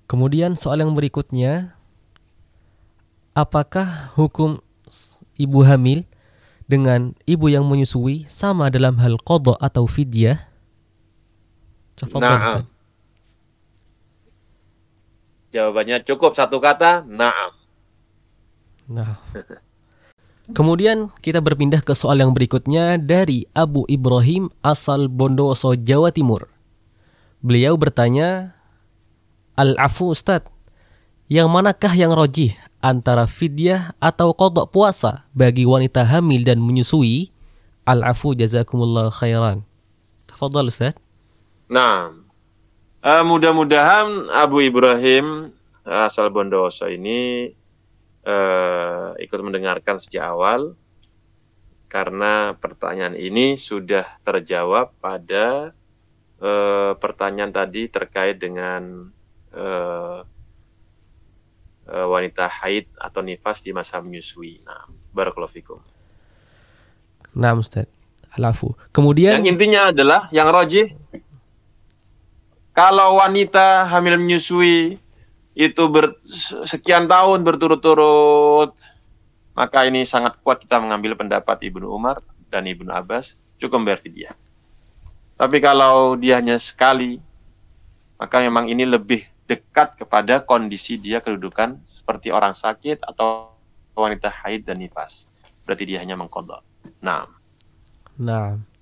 Kemudian soal yang berikutnya, apakah hukum ibu hamil dengan ibu yang menyusui sama dalam hal qadha atau fidyah? Tafadhal Naam. Ustaz. Jawabannya cukup satu kata, naam. Nah, kemudian kita berpindah ke soal yang berikutnya dari Abu Ibrahim asal Bondowoso, Jawa Timur. Beliau bertanya, Al-afu Ustaz, yang manakah yang rajih antara fidyah atau qadha puasa bagi wanita hamil dan menyusui? Al-afu jazakumullah khairan. Tafadhal Ustaz. Naam. Mudah-mudahan Abu Ibrahim asal Bondowoso ini ikut mendengarkan sejak awal, karena pertanyaan ini sudah terjawab pada pertanyaan tadi terkait dengan wanita haid atau nifas di masa menyusui. Nah, barakallahu fikum. Nah Ustaz, Al-afu. Yang Kemudian intinya adalah yang rajih, kalau wanita hamil menyusui itu sekian tahun berturut-turut, maka ini sangat kuat kita mengambil pendapat Ibnu Umar dan Ibnu Abbas, cukup bayar fidyah. Tapi kalau dia hanya sekali, maka memang ini lebih dekat kepada kondisi dia kedudukan seperti orang sakit atau wanita haid dan nifas. Berarti dia hanya mengqadha. Nah,